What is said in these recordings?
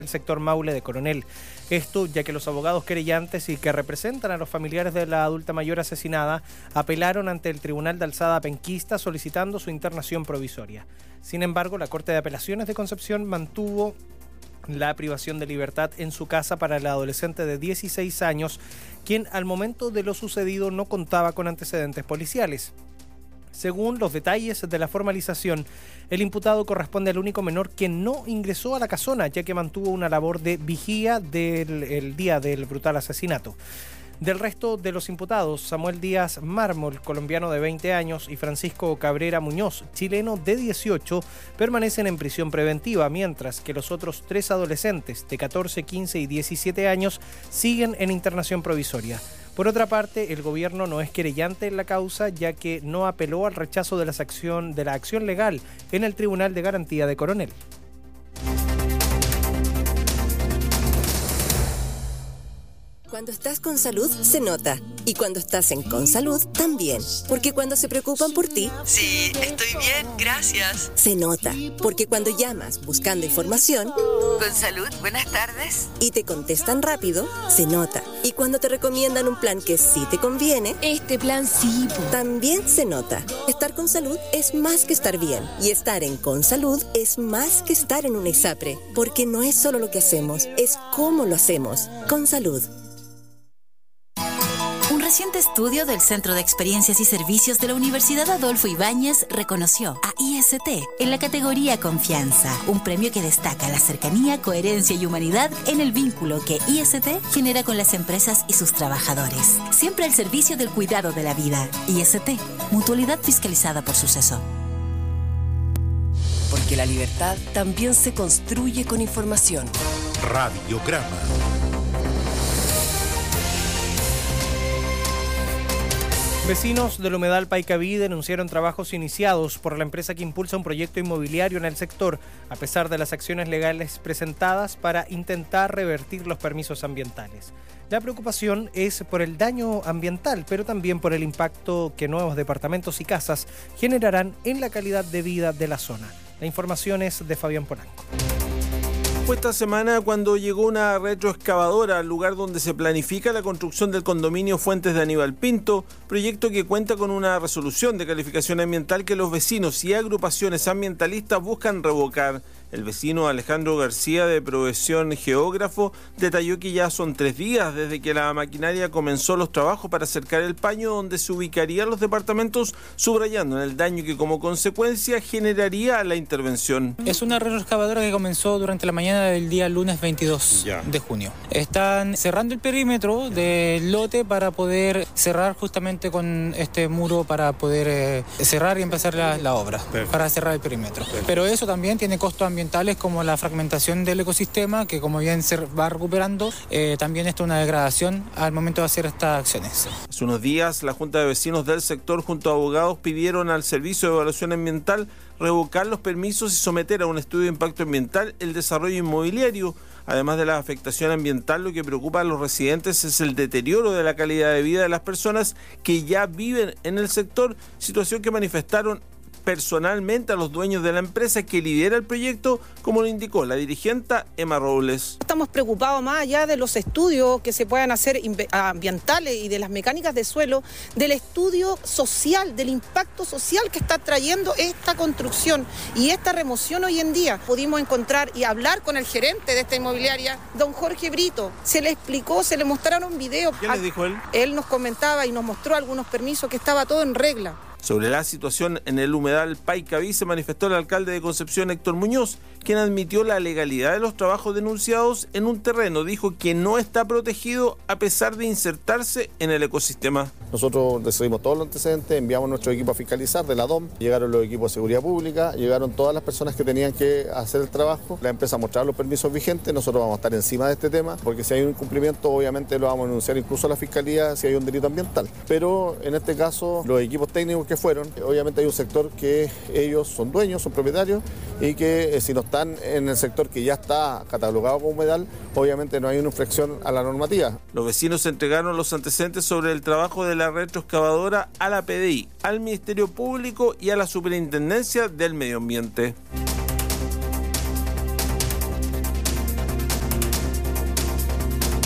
el sector Maule de Coronel. Esto ya que los abogados querellantes y que representan a los familiares de la adulta mayor asesinada apelaron ante el Tribunal de Alzada penquista solicitando su internación provisoria. Sin embargo, la Corte de Apelaciones de Concepción mantuvo la privación de libertad en su casa para el adolescente de 16 años, quien al momento de lo sucedido no contaba con antecedentes policiales. Según los detalles de la formalización, el imputado corresponde al único menor que no ingresó a la casona, ya que mantuvo una labor de vigía el día del brutal asesinato. Del resto de los imputados, Samuel Díaz Mármol, colombiano de 20 años, y Francisco Cabrera Muñoz, chileno de 18, permanecen en prisión preventiva, mientras que los otros 3 adolescentes de 14, 15 y 17 años siguen en internación provisoria. Por otra parte, el gobierno no es querellante en la causa, ya que no apeló al rechazo de la acción legal en el Tribunal de Garantía de Coronel. Cuando estás con salud, se nota. Y cuando estás en Consalud, también. Porque cuando se preocupan por ti... Sí, estoy bien, gracias. Se nota. Porque cuando llamas buscando información... Consalud, buenas tardes. Y te contestan rápido, se nota. Y cuando te recomiendan un plan que sí te conviene... Este plan sí, también se nota. Estar con salud es más que estar bien. Y estar en Consalud es más que estar en una ISAPRE. Porque no es solo lo que hacemos, es cómo lo hacemos. Consalud. Un reciente estudio del Centro de Experiencias y Servicios de la Universidad Adolfo Ibáñez reconoció a IST en la categoría Confianza, un premio que destaca la cercanía, coherencia y humanidad en el vínculo que IST genera con las empresas y sus trabajadores. Siempre al servicio del cuidado de la vida. IST, mutualidad fiscalizada por Suceso. Porque la libertad también se construye con información. Radiograma. Vecinos del humedal Paicaví denunciaron trabajos iniciados por la empresa que impulsa un proyecto inmobiliario en el sector, a pesar de las acciones legales presentadas para intentar revertir los permisos ambientales. La preocupación es por el daño ambiental, pero también por el impacto que nuevos departamentos y casas generarán en la calidad de vida de la zona. La información es de Fabián Polanco. Fue esta semana cuando llegó una retroexcavadora al lugar donde se planifica la construcción del condominio Fuentes de Aníbal Pinto, proyecto que cuenta con una resolución de calificación ambiental que los vecinos y agrupaciones ambientalistas buscan revocar. El vecino Alejandro García, de profesión geógrafo, detalló que ya son 3 días desde que la maquinaria comenzó los trabajos para cercar el paño donde se ubicarían los departamentos, subrayando el daño que como consecuencia generaría la intervención. Es una retroexcavadora que comenzó durante la mañana del día lunes 22 de junio. Están cerrando el perímetro del lote para poder cerrar justamente con este muro para poder cerrar y empezar la obra. Perfecto. Para cerrar el perímetro. Perfecto. Pero eso también tiene costos ambientales como la fragmentación del ecosistema, que como bien se va recuperando, también esto es una degradación al momento de hacer estas acciones. Hace unos días la Junta de Vecinos del sector junto a abogados pidieron al Servicio de Evaluación Ambiental revocar los permisos y someter a un estudio de impacto ambiental el desarrollo inmobiliario. Además de la afectación ambiental, lo que preocupa a los residentes es el deterioro de la calidad de vida de las personas que ya viven en el sector, situación que manifestaron personalmente a los dueños de la empresa que lidera el proyecto, como lo indicó la dirigente Emma Robles. Estamos preocupados más allá de los estudios que se puedan hacer ambientales y de las mecánicas de suelo, del estudio social, del impacto social que está trayendo esta construcción y esta remoción hoy en día. Pudimos encontrar y hablar con el gerente de esta inmobiliaria, don Jorge Brito. Se le explicó, se le mostraron videos. ¿Qué les dijo él? Él nos comentaba y nos mostró algunos permisos que estaba todo en regla. Sobre la situación en el humedal Paicaví se manifestó el alcalde de Concepción, Héctor Muñoz, quien admitió la legalidad de los trabajos denunciados en un terreno. Dijo que no está protegido a pesar de insertarse en el ecosistema. Nosotros recibimos todos los antecedentes, enviamos nuestro equipo a fiscalizar de la DOM, llegaron los equipos de seguridad pública, llegaron todas las personas que tenían que hacer el trabajo, la empresa mostraba los permisos vigentes, nosotros vamos a estar encima de este tema, porque si hay un incumplimiento obviamente lo vamos a denunciar incluso a la fiscalía si hay un delito ambiental. Pero en este caso los equipos técnicos que fueron, obviamente hay un sector que ellos son dueños, son propietarios y que si no están en el sector que ya está catalogado como humedal, obviamente no hay una infracción a la normativa. Los vecinos entregaron los antecedentes sobre el trabajo de la retroexcavadora a la PDI, al Ministerio Público y a la Superintendencia del Medio Ambiente.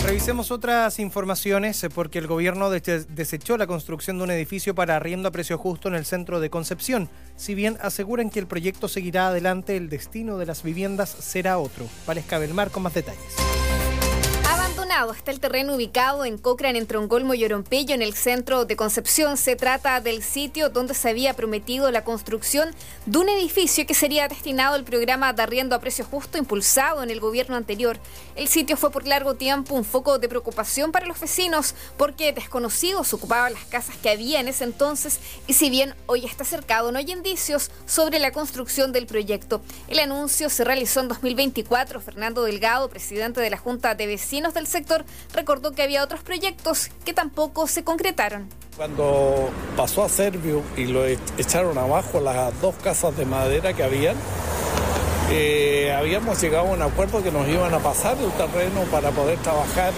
Revisemos otras informaciones porque el gobierno desechó la construcción de un edificio para arriendo a precio justo en el centro de Concepción. Si bien aseguran que el proyecto seguirá adelante, el destino de las viviendas será otro. Valesca Belmar con más detalles. Abandonado está el terreno ubicado en Cochrane, entre Ongolmo y Oropello, en el centro de Concepción. Se trata del sitio donde se había prometido la construcción de un edificio que sería destinado al programa de arriendo a precio justo impulsado en el gobierno anterior. El sitio fue por largo tiempo un foco de preocupación para los vecinos porque desconocidos ocupaban las casas que había en ese entonces, y si bien hoy está cercado, no hay indicios sobre la construcción del proyecto. El anuncio se realizó en 2024. Fernando Delgado, presidente de la Junta de Vecinos del sector, recordó que había otros proyectos que tampoco se concretaron. Cuando pasó a Servio y lo echaron abajo las 2 casas de madera que habían, habíamos llegado a un acuerdo que nos iban a pasar el terreno para poder trabajar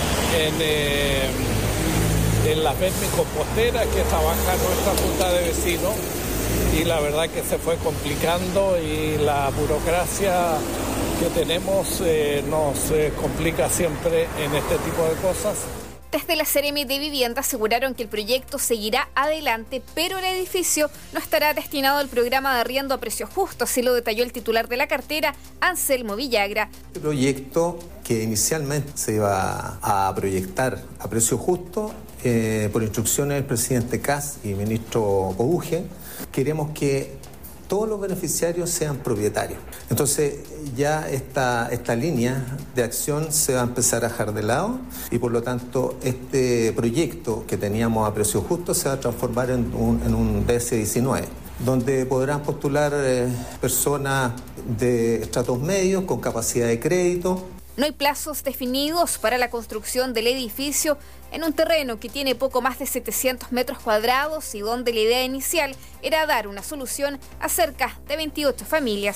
en las vermicomposteras que trabaja nuestra Junta de Vecinos, y la verdad que se fue complicando y la burocracia que tenemos nos complica siempre en este tipo de cosas. Desde la Seremi de Vivienda aseguraron que el proyecto seguirá adelante, pero el edificio no estará destinado al programa de arriendo a precio justo, así lo detalló el titular de la cartera, Anselmo Villagra. El proyecto que inicialmente se iba a proyectar a precio justo, por instrucciones del presidente Kast y ministro Cobuge, queremos que todos los beneficiarios sean propietarios. Entonces ya esta línea de acción se va a empezar a dejar de lado, y por lo tanto este proyecto que teníamos a precio justo se va a transformar en un DS19, donde podrán postular personas de estratos medios con capacidad de crédito. No hay plazos definidos para la construcción del edificio en un terreno que tiene poco más de 700 metros cuadrados y donde la idea inicial era dar una solución a cerca de 28 familias.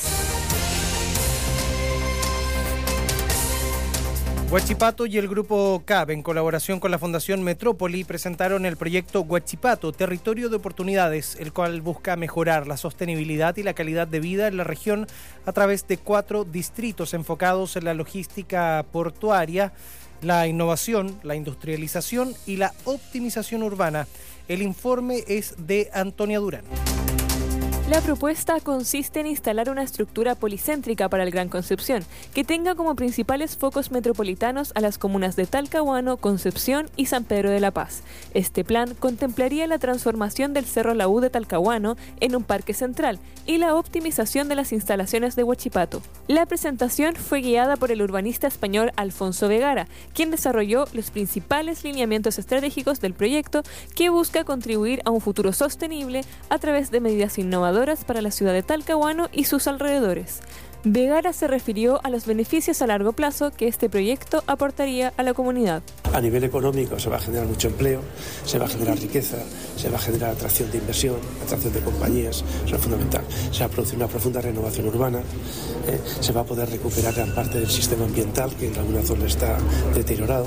Huachipato y el Grupo CAP, en colaboración con la Fundación Metrópoli, presentaron el proyecto Huachipato, Territorio de Oportunidades, el cual busca mejorar la sostenibilidad y la calidad de vida en la región a través de 4 distritos enfocados en la logística portuaria, la innovación, la industrialización y la optimización urbana. El informe es de Antonia Durán. La propuesta consiste en instalar una estructura policéntrica para el Gran Concepción, que tenga como principales focos metropolitanos a las comunas de Talcahuano, Concepción y San Pedro de la Paz. Este plan contemplaría la transformación del Cerro La U de Talcahuano en un parque central y la optimización de las instalaciones de Huachipato. La presentación fue guiada por el urbanista español Alfonso Vegara, quien desarrolló los principales lineamientos estratégicos del proyecto, que busca contribuir a un futuro sostenible a través de medidas innovadoras para la ciudad de Talcahuano y sus alrededores. Vegara se refirió a los beneficios a largo plazo que este proyecto aportaría a la comunidad. A nivel económico se va a generar mucho empleo, se va a generar riqueza, se va a generar atracción de inversión, atracción de compañías, eso es fundamental. Se va a producir una profunda renovación urbana, se va a poder recuperar gran parte del sistema ambiental que en alguna zona está deteriorado,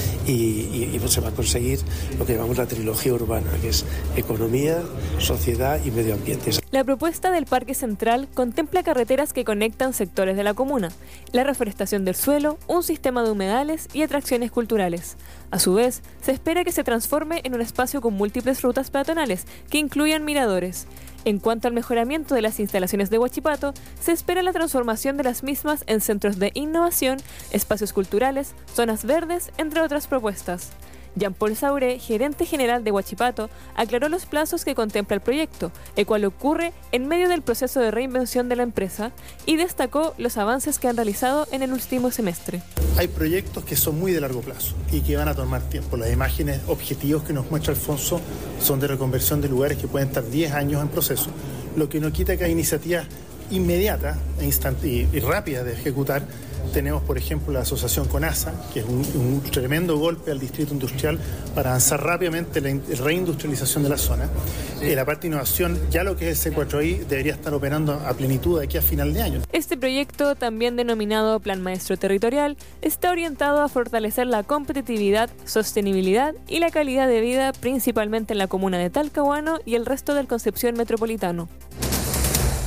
y se va a conseguir lo que llamamos la trilogía urbana, que es economía, sociedad y medio ambiente. La propuesta del Parque Central contempla carreteras que conectan sectores de la comuna, la reforestación del suelo, un sistema de humedales y atracciones culturales. A su vez, se espera que se transforme en un espacio con múltiples rutas peatonales que incluyan miradores. En cuanto al mejoramiento de las instalaciones de Huachipato, se espera la transformación de las mismas en centros de innovación, espacios culturales, zonas verdes, entre otras propuestas. Jean-Paul Sauré, gerente general de Huachipato, aclaró los plazos que contempla el proyecto, el cual ocurre en medio del proceso de reinvención de la empresa, y destacó los avances que han realizado en el último semestre. Hay proyectos que son muy de largo plazo y que van a tomar tiempo. Las imágenes objetivos que nos muestra Alfonso son de reconversión de lugares que pueden estar 10 años en proceso, lo que no quita que hay iniciativas inmediatas y rápidas de ejecutar. Tenemos, por ejemplo, la asociación con ASA, que es un tremendo golpe al distrito industrial para avanzar rápidamente la reindustrialización de la zona. La parte de innovación, ya lo que es el C4I, debería estar operando a plenitud de aquí a final de año. Este proyecto, también denominado Plan Maestro Territorial, está orientado a fortalecer la competitividad, sostenibilidad y la calidad de vida, principalmente en la comuna de Talcahuano y el resto del Concepción metropolitano.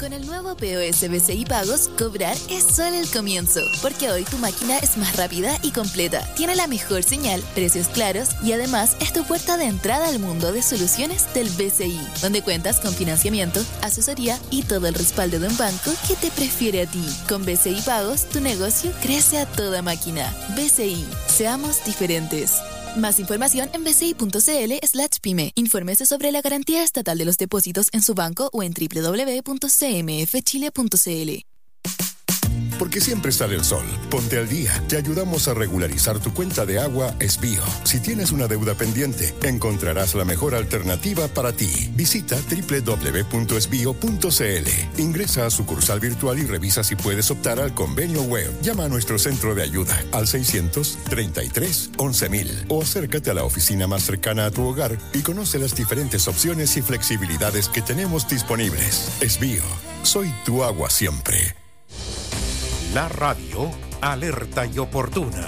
Con el nuevo POS BCI Pagos, cobrar es solo el comienzo, porque hoy tu máquina es más rápida y completa, tiene la mejor señal, precios claros y además es tu puerta de entrada al mundo de soluciones del BCI, donde cuentas con financiamiento, asesoría y todo el respaldo de un banco que te prefiere a ti. Con BCI Pagos, tu negocio crece a toda máquina. BCI, seamos diferentes. Más información en bci.cl/pyme. Infórmese sobre la garantía estatal de los depósitos en su banco o en www.cmfchile.cl. Porque siempre sale el sol. Ponte al día. Te ayudamos a regularizar tu cuenta de agua Esbío. Si tienes una deuda pendiente, encontrarás la mejor alternativa para ti. Visita www.esbio.cl. Ingresa a sucursal virtual y revisa si puedes optar al convenio web. Llama a nuestro centro de ayuda al 633-11.000 o acércate a la oficina más cercana a tu hogar y conoce las diferentes opciones y flexibilidades que tenemos disponibles. Esbío. Soy tu agua siempre. La radio alerta y oportuna.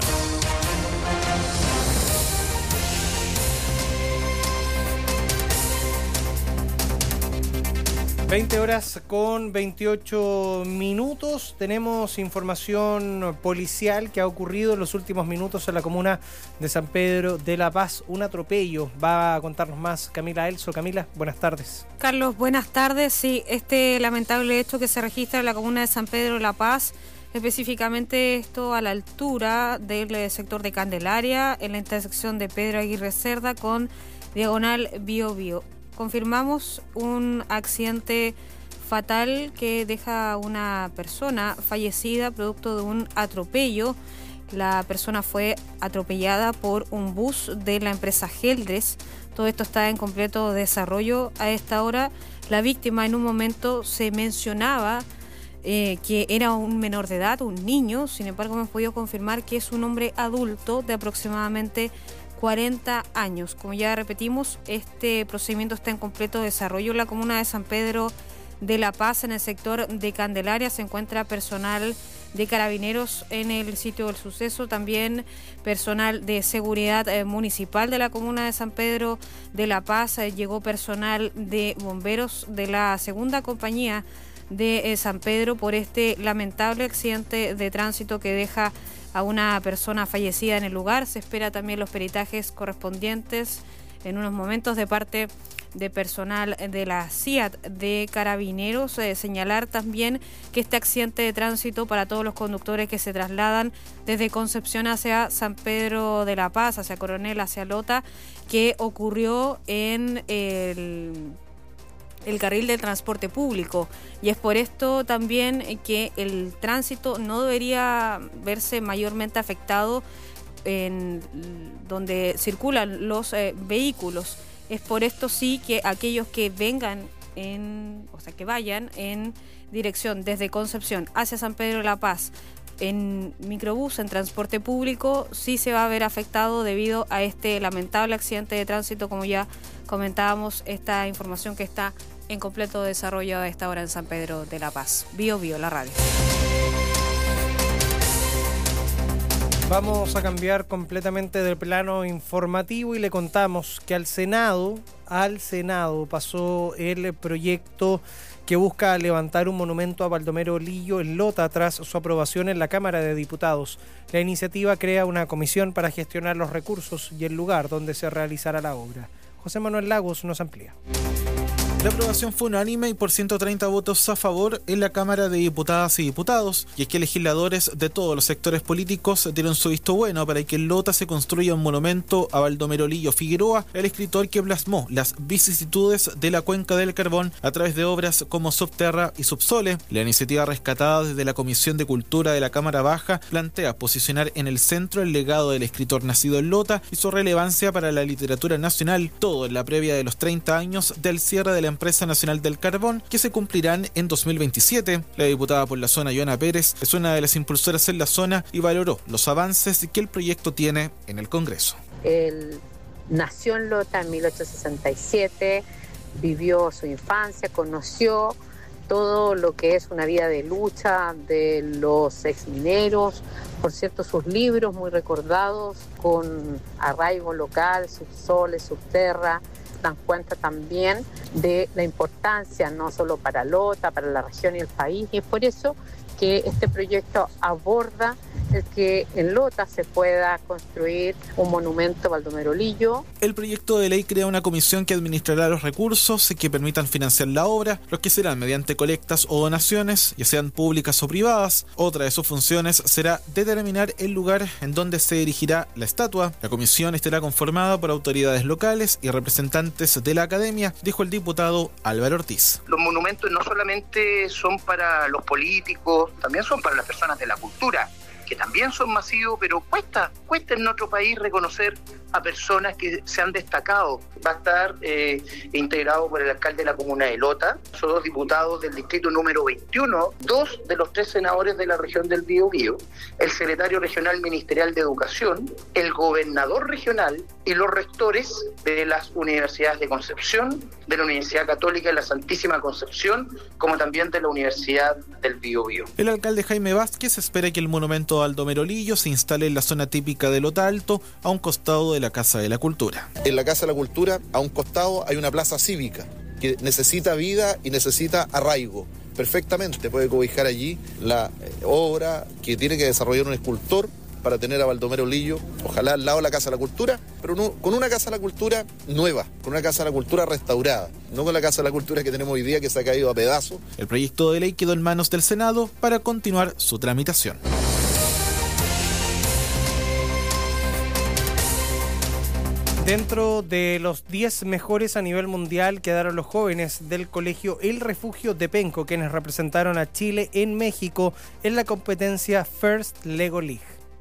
(20:28). Tenemos información policial que ha ocurrido en los últimos minutos en la comuna de San Pedro de la Paz. Un atropello. Va a contarnos más Camila Elso. Camila, buenas tardes. Carlos, buenas tardes. Sí, este lamentable hecho que se registra en la comuna de San Pedro de la Paz, específicamente esto a la altura del sector de Candelaria, en la intersección de Pedro Aguirre Cerda con diagonal Bío Bío. Confirmamos un accidente fatal que deja a una persona fallecida producto de un atropello. La persona fue atropellada por un bus de la empresa Geldres. Todo esto está en completo desarrollo a esta hora. La víctima en un momento se mencionaba que era un menor de edad, un niño. Sin embargo, hemos podido confirmar que es un hombre adulto de aproximadamente 40 años. Como ya repetimos, este procedimiento está en completo desarrollo en la comuna de San Pedro de la Paz. En el sector de Candelaria se encuentra personal de Carabineros en el sitio del suceso, también personal de seguridad municipal de la comuna de San Pedro de la Paz. Llegó personal de bomberos de la segunda compañía de San Pedro por este lamentable accidente de tránsito que deja a una persona fallecida en el lugar. Se espera también los peritajes correspondientes en unos momentos de parte de personal de la CIAT de Carabineros. Señalar también que este accidente de tránsito para todos los conductores que se trasladan desde Concepción hacia San Pedro de la Paz, hacia Coronel, hacia Lota, que ocurrió en el carril del transporte público, y es por esto también que el tránsito no debería verse mayormente afectado en donde circulan los vehículos. Es por esto sí que aquellos que que vayan en dirección desde Concepción hacia San Pedro de la Paz en microbús, en transporte público, sí se va a ver afectado debido a este lamentable accidente de tránsito. Como ya comentábamos, esta información que está en completo desarrollo a esta hora en San Pedro de la Paz. Bío Bío, la radio. Vamos a cambiar completamente del plano informativo y le contamos que al Senado pasó el proyecto que busca levantar un monumento a Baldomero Lillo en Lota tras su aprobación en la Cámara de Diputados. La iniciativa crea una comisión para gestionar los recursos y el lugar donde se realizará la obra. José Manuel Lagos nos amplía. La aprobación fue unánime y por 130 votos a favor en la Cámara de Diputadas y Diputados, y es que legisladores de todos los sectores políticos dieron su visto bueno para que en Lota se construya un monumento a Baldomero Lillo Figueroa, el escritor que plasmó las vicisitudes de la cuenca del carbón a través de obras como Subterra y Subsole. La iniciativa rescatada desde la Comisión de Cultura de la Cámara Baja plantea posicionar en el centro el legado del escritor nacido en Lota y su relevancia para la literatura nacional, todo en la previa de los 30 años del cierre de la Empresa Nacional del Carbón, que se cumplirán en 2027. La diputada por la zona, Joana Pérez, es una de las impulsoras en la zona y valoró los avances que el proyecto tiene en el Congreso. Él nació en Lota en 1867, vivió su infancia, conoció todo lo que es una vida de lucha de los exmineros. Por cierto, sus libros muy recordados, con arraigo local, Subsole, Subterra, dan cuenta también de la importancia no solo para Lota, para la región y el país, y es por eso que este proyecto aborda el que en Lota se pueda construir un monumento a Baldomero Lillo. El proyecto de ley crea una comisión que administrará los recursos que permitan financiar la obra, los que serán mediante colectas o donaciones, ya sean públicas o privadas. Otra de sus funciones será determinar el lugar en donde se erigirá la estatua. La comisión estará conformada por autoridades locales y representantes de la academia, dijo el diputado Álvaro Ortiz. Los monumentos no solamente son para los políticos, también son para las personas de la cultura, que también son masivos, pero cuesta en nuestro país reconocer a personas que se han destacado. Va a estar integrado por el alcalde de la comuna de Lota, son 2 diputados del distrito número 21, 2 de los 3 senadores de la región del Biobío, el secretario regional ministerial de Educación, el gobernador regional y los rectores de las universidades de Concepción, de la Universidad Católica de la Santísima Concepción, como también de la Universidad del Biobío. El alcalde Jaime Vázquez espera que el monumento a Baldomero Lillo se instale en la zona típica de Lota Alto, a un costado de la Casa de la Cultura. En la Casa de la Cultura, a un costado, hay una plaza cívica que necesita vida y necesita arraigo. Perfectamente puede cobijar allí la obra que tiene que desarrollar un escultor para tener a Baldomero Lillo, ojalá al lado de la Casa de la Cultura, pero no, con una Casa de la Cultura nueva, con una Casa de la Cultura restaurada, no con la Casa de la Cultura que tenemos hoy día que se ha caído a pedazos. El proyecto de ley quedó en manos del Senado para continuar su tramitación. Dentro de los 10 mejores a nivel mundial quedaron los jóvenes del colegio El Refugio de Penco, quienes representaron a Chile en México en la competencia First Lego League.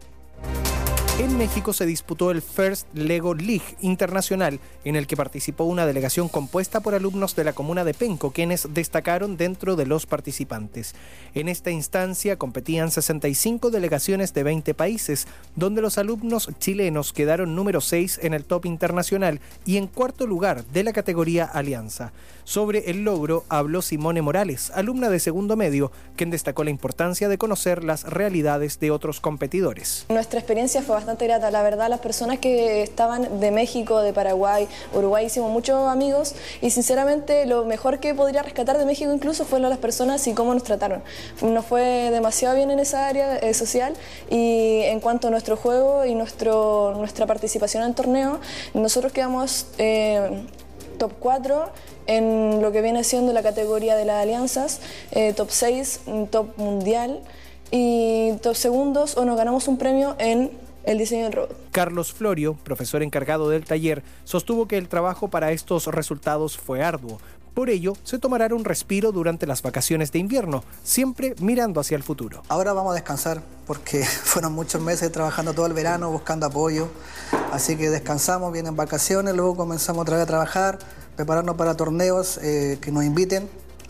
En México se disputó el First Lego League Internacional, en el que participó una delegación compuesta por alumnos de la comuna de Penco, quienes destacaron dentro de los participantes. En esta instancia competían 65 delegaciones de 20 países, donde los alumnos chilenos quedaron número 6 en el top internacional y en cuarto lugar de la categoría Alianza. Sobre el logro habló Simone Morales, alumna de segundo medio, quien destacó la importancia de conocer las realidades de otros competidores. Nuestra experiencia fue bastante grata, la verdad. Las personas que estaban de México, de Paraguay, Uruguay, hicimos muchos amigos y sinceramente lo mejor que podría rescatar de México incluso fueron las personas y cómo nos trataron. Nos fue demasiado bien en esa área social y en cuanto a nuestro juego y nuestra participación en el torneo, nosotros quedamos top 4 en lo que viene siendo la categoría de las alianzas, top 6, top mundial y top segundos, o nos ganamos un premio en el diseño del robot. Carlos Florio, profesor encargado del taller, sostuvo que el trabajo para estos resultados fue arduo. Por ello, se tomará un respiro durante las vacaciones de invierno, siempre mirando hacia el futuro. Ahora vamos a descansar porque fueron muchos meses trabajando todo el verano, buscando apoyo. Así que descansamos, vienen vacaciones, luego comenzamos otra vez a trabajar, prepararnos para torneos que nos inviten.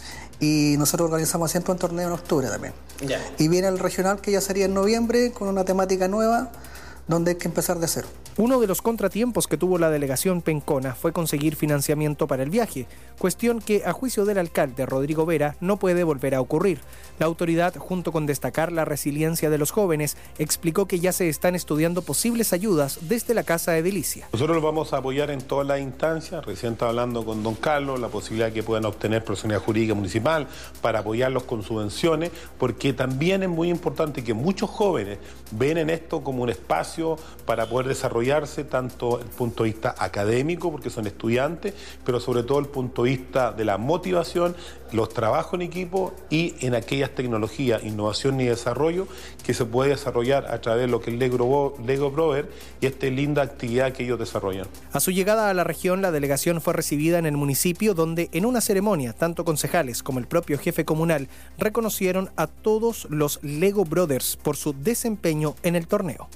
Y nosotros organizamos siempre un torneo en octubre también. Ya. Y viene el regional, que ya sería en noviembre, con una temática nueva, donde hay que empezar de cero. Uno de los contratiempos que tuvo la delegación pencona fue conseguir financiamiento para el viaje, cuestión que, a juicio del alcalde Rodrigo Vera, no puede volver a ocurrir. La autoridad, junto con destacar la resiliencia de los jóvenes, explicó que ya se están estudiando posibles ayudas desde la Casa Edilicia. Nosotros los vamos a apoyar en todas las instancias. Recién estaba hablando con don Carlos, la posibilidad de que puedan obtener personalidad jurídica municipal para apoyarlos con subvenciones, porque también es muy importante que muchos jóvenes ven en esto como un espacio para poder desarrollarse, tanto desde el punto de vista académico, porque son estudiantes, pero sobre todo el punto de vista de la motivación, los trabajos en equipo y en aquellas tecnologías, innovación y desarrollo que se puede desarrollar a través de lo que es Lego Brothers y esta linda actividad que ellos desarrollan. A su llegada a la región, la delegación fue recibida en el municipio, donde en una ceremonia, tanto concejales como el propio jefe comunal reconocieron a todos los Lego Brothers por su desempeño en el torneo.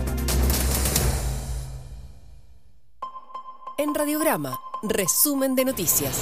En Radiograma, resumen de noticias.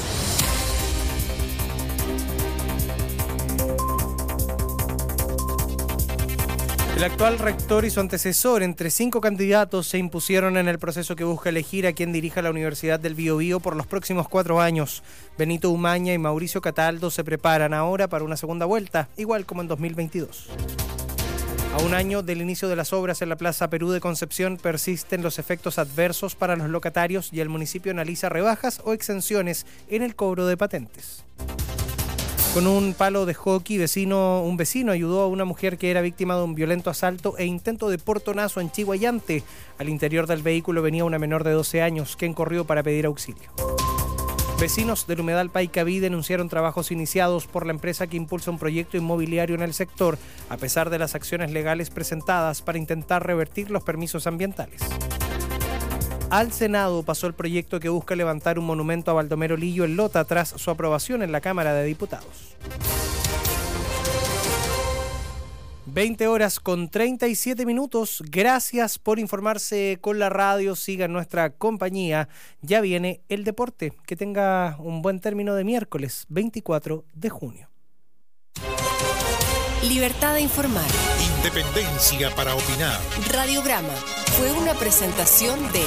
El actual rector y su antecesor, entre 5 candidatos, se impusieron en el proceso que busca elegir a quien dirija la Universidad del Biobío por los próximos 4 años. Benito Umaña y Mauricio Cataldo se preparan ahora para una segunda vuelta, igual como en 2022. A un año del inicio de las obras en la Plaza Perú de Concepción persisten los efectos adversos para los locatarios y el municipio analiza rebajas o exenciones en el cobro de patentes. Con un palo de hockey, un vecino ayudó a una mujer que era víctima de un violento asalto e intento de portonazo en Chihuayante. Al interior del vehículo venía una menor de 12 años, quien corrió para pedir auxilio. Vecinos del humedal Paicaví denunciaron trabajos iniciados por la empresa que impulsa un proyecto inmobiliario en el sector, a pesar de las acciones legales presentadas para intentar revertir los permisos ambientales. Al Senado pasó el proyecto que busca levantar un monumento a Baldomero Lillo en Lota tras su aprobación en la Cámara de Diputados. 20:37. Gracias por informarse con la radio. Sigan nuestra compañía. Ya viene el deporte. Que tenga un buen término de miércoles 24 de junio. Libertad de informar. Independencia para opinar. Radiograma fue una presentación de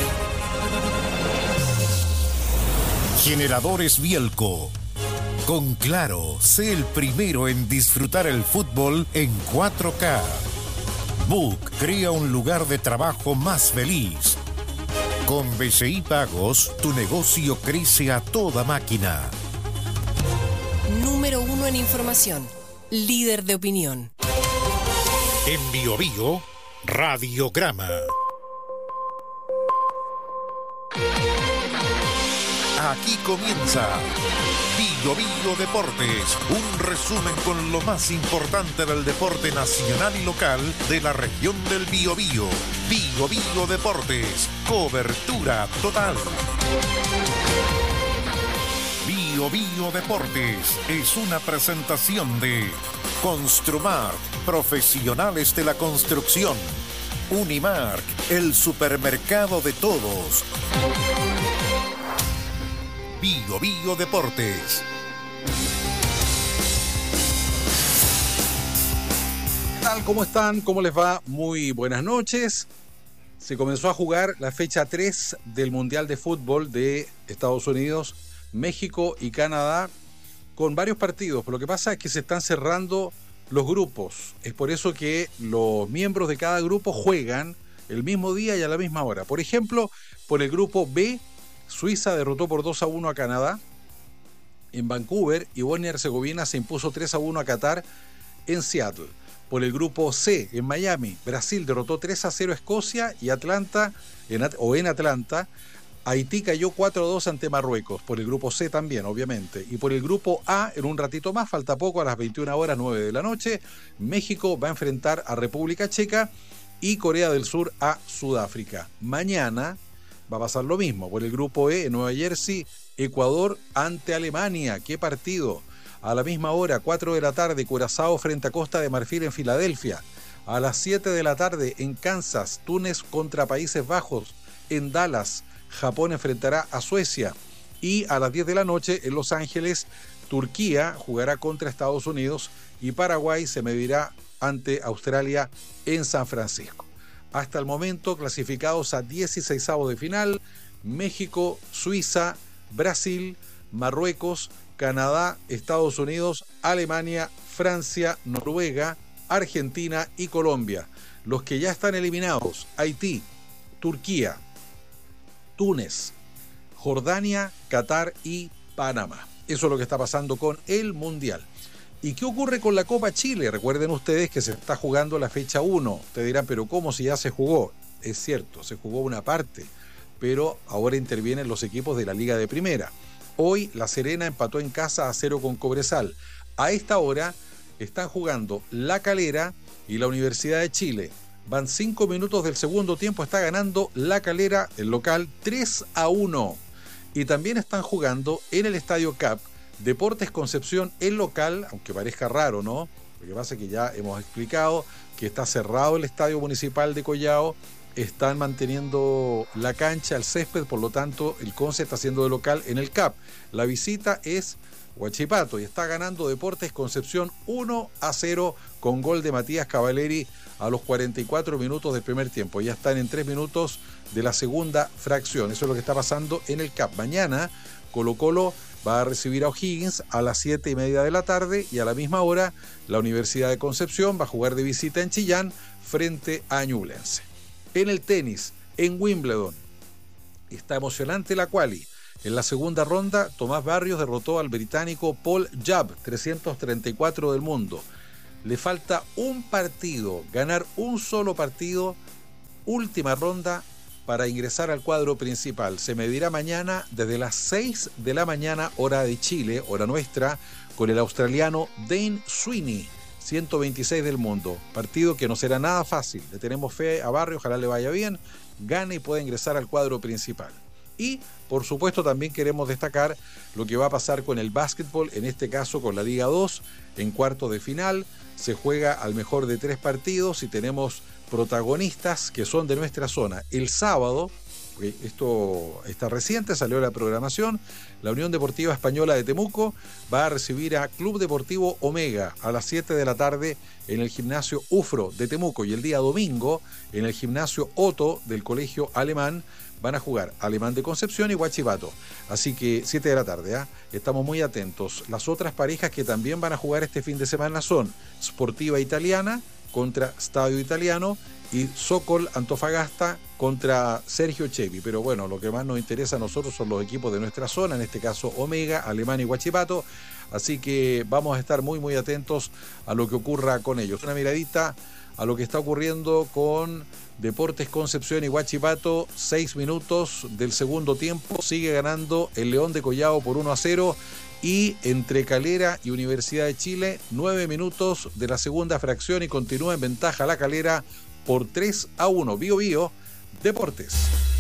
Generadores Bielco. Con Claro, sé el primero en disfrutar el fútbol en 4K. Book crea un lugar de trabajo más feliz. Con BCI Pagos, tu negocio crece a toda máquina. Número 1 en información. Líder de opinión. En BioBio, Radiograma. Aquí comienza BioBio Deportes, un resumen con lo más importante del deporte nacional y local de la región del Biobío. BioBio Deportes, cobertura total. BioBio Deportes es una presentación de Construmark, profesionales de la construcción. Unimark, el supermercado de todos. BioBio Deportes. ¿Qué tal? ¿Cómo están? ¿Cómo les va? Muy buenas noches. Se comenzó a jugar la fecha 3 del Mundial de Fútbol de Estados Unidos, México y Canadá con varios partidos. Pero lo que pasa es que se están cerrando los grupos. Es por eso que los miembros de cada grupo juegan el mismo día y a la misma hora. Por ejemplo, por el grupo B, Suiza derrotó por 2-1 a Canadá en Vancouver y Bosnia y Herzegovina se impuso 3-1 a Qatar en Seattle. Por el grupo C, en Miami, Brasil derrotó 3-0 a Escocia y en Atlanta, Haití cayó 4-2 ante Marruecos. Por el grupo C también, obviamente. Y por el grupo A, en un ratito más, falta poco, a las 21:09 de la noche, México va a enfrentar a República Checa y Corea del Sur a Sudáfrica. Mañana va a pasar lo mismo. Por el grupo E, en Nueva Jersey, Ecuador ante Alemania. ¡Qué partido! A la misma hora, 4 de la tarde, Curazao frente a Costa de Marfil en Filadelfia. A las 7 de la tarde, en Kansas, Túnez contra Países Bajos. En Dallas, Japón enfrentará a Suecia. Y a las 10 de la noche, en Los Ángeles, Turquía jugará contra Estados Unidos y Paraguay se medirá ante Australia en San Francisco. Hasta el momento, clasificados a 16avos de final, México, Suiza, Brasil, Marruecos, Canadá, Estados Unidos, Alemania, Francia, Noruega, Argentina y Colombia. Los que ya están eliminados, Haití, Turquía, Túnez, Jordania, Qatar y Panamá. Eso es lo que está pasando con el Mundial. ¿Y qué ocurre con la Copa Chile? Recuerden ustedes que se está jugando la fecha 1. Ustedes dirán, pero ¿cómo si ya se jugó? Es cierto, se jugó una parte, pero ahora intervienen los equipos de la Liga de Primera. Hoy La Serena empató en casa a 0 con Cobresal. A esta hora están jugando La Calera y la Universidad de Chile. Van 5 minutos del segundo tiempo, está ganando La Calera, el local, 3-1. Y también están jugando en el Estadio Cap Deportes Concepción, el local, aunque parezca raro, ¿no? Lo que pasa es que ya hemos explicado que está cerrado el Estadio Municipal de Collao, están manteniendo la cancha, el césped, por lo tanto el Conce está haciendo de local en el CAP. La visita es Huachipato y está ganando Deportes Concepción 1-0 con gol de Matías Cavaleri a los 44 minutos del primer tiempo. Ya están en 3 minutos de la segunda fracción. Eso es lo que está pasando en el CAP. Mañana Colo-Colo va a recibir a O'Higgins a las 7:30 de la tarde y a la misma hora la Universidad de Concepción va a jugar de visita en Chillán frente a Ñublense. En el tenis, en Wimbledon, está emocionante la quali. En la segunda ronda, Tomás Barrios derrotó al británico Paul Jubb, 334 del mundo. Le falta un partido, ganar un solo partido, última ronda para ingresar al cuadro principal. Se medirá mañana desde las 6 de la mañana, hora de Chile, hora nuestra, con el australiano Dane Sweeney, 126 del mundo. Partido que no será nada fácil. Le tenemos fe a Barrios, ojalá le vaya bien, gane y pueda ingresar al cuadro principal. Y, por supuesto, también queremos destacar lo que va a pasar con el básquetbol, en este caso con la Liga 2, en cuartos de final. Se juega al mejor de 3 partidos y tenemos protagonistas que son de nuestra zona. El sábado, esto está reciente, salió la programación, la Unión Deportiva Española de Temuco va a recibir a Club Deportivo Omega a las 7 de la tarde en el gimnasio UFRO de Temuco, y el día domingo en el gimnasio Otto del Colegio Alemán van a jugar Alemán de Concepción y Huachipato. Así que 7 de la tarde, estamos muy atentos. Las otras parejas que también van a jugar este fin de semana son Sportiva Italiana contra Stadio Italiano y Sokol Antofagasta contra Sergio Chevi. Pero bueno, lo que más nos interesa a nosotros son los equipos de nuestra zona, en este caso Omega, Alemán y Huachipato. Así que vamos a estar muy muy atentos a lo que ocurra con ellos. Una miradita a lo que está ocurriendo con Deportes Concepción y Huachipato. 6 minutos del segundo tiempo, sigue ganando el León de Collao por 1-0. Y entre Calera y Universidad de Chile, 9 minutos de la segunda fracción y continúa en ventaja la Calera por 3-1. Bio Bio Deportes.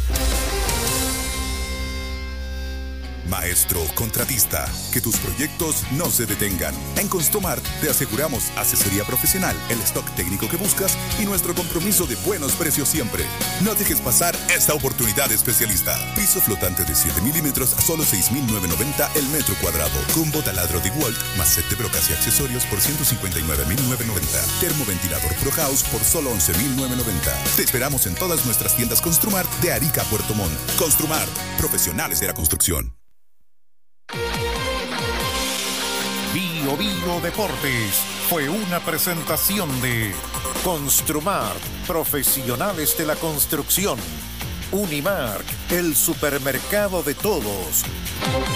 Maestro contratista, que tus proyectos no se detengan. En Construmart te aseguramos asesoría profesional, el stock técnico que buscas y nuestro compromiso de buenos precios siempre. No dejes pasar esta oportunidad especialista. Piso flotante de 7 milímetros a solo 6.990 el metro cuadrado. Combo taladro de Walt más set de brocas y accesorios por 159.990. Termoventilador Pro House por solo 11.990. Te esperamos en todas nuestras tiendas Construmart de Arica a Puerto Montt. Construmart, profesionales de la construcción. Bio Bio Deportes fue una presentación de Construmart, profesionales de la construcción. Unimark, el supermercado de todos.